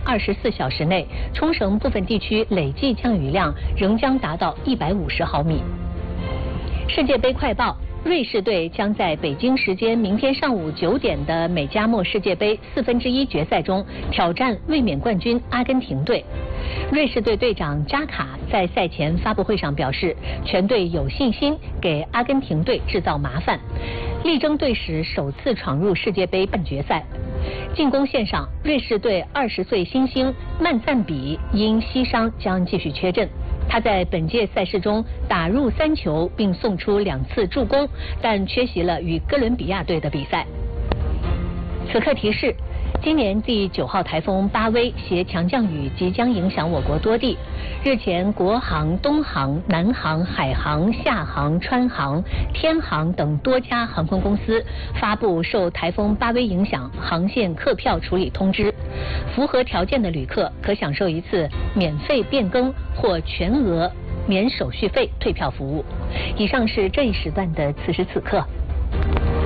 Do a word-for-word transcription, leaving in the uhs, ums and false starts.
二十四小时内，冲绳部分地区累计降雨量仍将达到一百五十毫米。世界杯快报。瑞士队将在北京时间明天上午九点的美加墨世界杯四分之一决赛中挑战卫冕冠军阿根廷队。瑞士队队长扎卡在赛前发布会上表示，全队有信心给阿根廷队制造麻烦，力争队史首次闯入世界杯半决赛。进攻线上，瑞士队二十岁新星曼赞比因膝伤将继续缺阵。他在本届赛事中打入三球并送出两次助攻，但缺席了与哥伦比亚队的比赛。此刻提示，今年第九号台风巴威携强降雨即将影响我国多地。日前，国航、东航、南航、海航、厦航、川航、天航等多家航空公司发布受台风巴威影响航线客票处理通知，符合条件的旅客可享受一次免费变更或全额免手续费退票服务。以上是这一时段的此时此刻。